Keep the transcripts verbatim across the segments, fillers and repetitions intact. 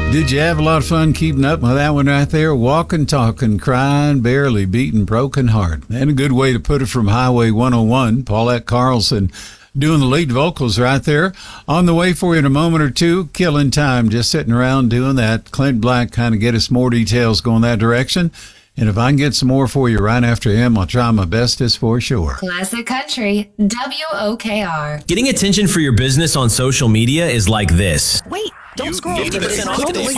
Did you have a lot of fun keeping up with that one right there? Walking, talking, crying, barely beating, broken heart. And a good way to put it from Highway one oh one. Paulette Carlson doing the lead vocals right there. On the way for you in a moment or two. Killing time, just sitting around doing that. Clint Black kind of get us more details going that direction. And if I can get some more for you right after him, I'll try my bestest for sure. Classic Country, W O K R. Getting attention for your business on social media is like this. Wait, don't You scroll. fifty percent off the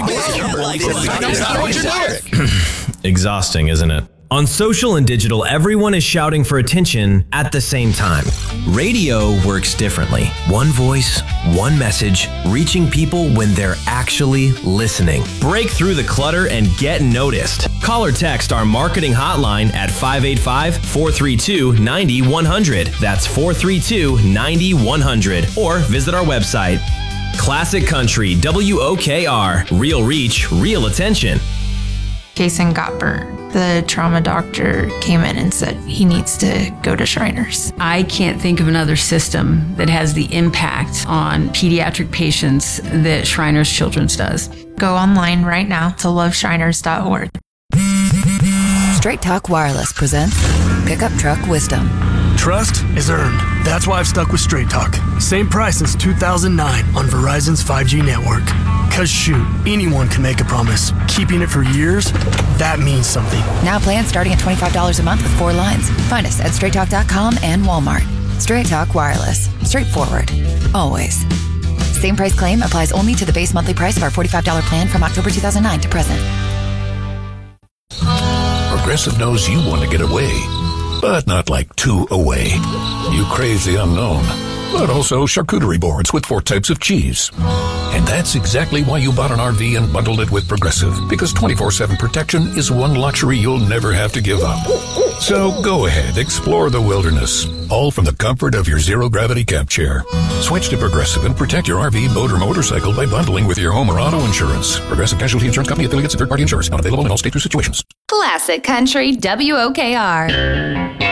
Exhausting, isn't it? On social and digital, everyone is shouting for attention at the same time. Radio works differently. One voice, one message, reaching people when they're actually listening. Break through the clutter and get noticed. Call or text our marketing hotline at five eight five, four three two, nine one zero zero. That's four three two, nine one zero zero. Or visit our website. Classic Country, W O K R. Real reach, real attention. Jason got burnt. The trauma doctor came in and said he needs to go to Shriners. I can't think of another system that has the impact on pediatric patients that Shriners Children's does. Go online right now to love shriners dot org. Straight Talk Wireless presents Pickup Truck Wisdom. Trust is earned. That's why I've stuck with Straight Talk. Same price since two thousand nine on Verizon's five G network. Cause shoot, anyone can make a promise. Keeping it for years, that means something. Now plans starting at twenty-five dollars a month with four lines. Find us at straight talk dot com and Walmart. Straight Talk Wireless. Straightforward. Always. Same price claim applies only to the base monthly price of our forty-five dollars plan from October two thousand nine to present. Progressive knows you want to get away, but not like two away. You crave the unknown, but also charcuterie boards with four types of cheese. And that's exactly why you bought an R V and bundled it with Progressive, because twenty-four seven protection is one luxury you'll never have to give up. So go ahead, explore the wilderness, all from the comfort of your zero-gravity camp chair. Switch to Progressive and protect your R V, boat, or motorcycle by bundling with your home or auto insurance. Progressive Casualty Insurance Company, affiliates, and third-party insurers. Not available in all states or situations. Classic Country, W O K R.